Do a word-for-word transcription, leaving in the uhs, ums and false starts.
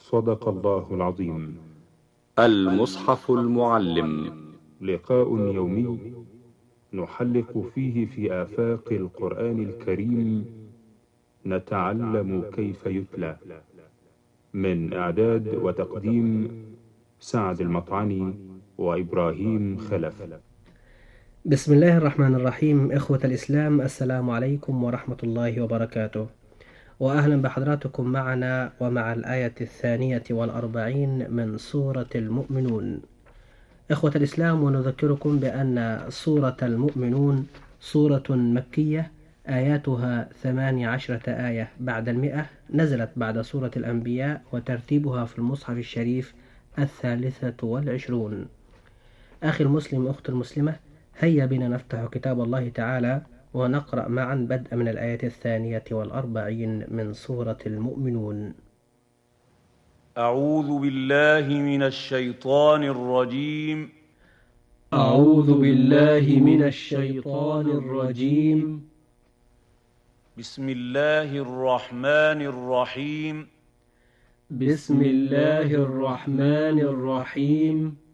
صدق الله العظيم. المصحف المعلم، لقاء يومي نحلق فيه في آفاق القرآن الكريم، نتعلم كيف يتلى. من إعداد وتقديم سعد المطعني وإبراهيم خلف. بسم الله الرحمن الرحيم. إخوة الإسلام، السلام عليكم ورحمة الله وبركاته، وأهلا بحضراتكم معنا ومع الآية الثانية والأربعين من سورة المؤمنون. إخوة الإسلام، ونذكركم بأن سورة المؤمنون سورة مكية آياتها ثماني عشرة آية بعد المئة، نزلت بعد سورة الأنبياء، وترتيبها في المصحف الشريف الثالثة والعشرون. أخي المسلم، أخت المسلمة، هيا بنا نفتح كتاب الله تعالى ونقرأ معا بدء من الآية الثانية والأربعين من سورة المؤمنون. أعوذ بالله من الشيطان الرجيم. أعوذ بالله من الشيطان الرجيم. بسم الله الرحمن الرحيم. بسم الله الرحمن الرحيم.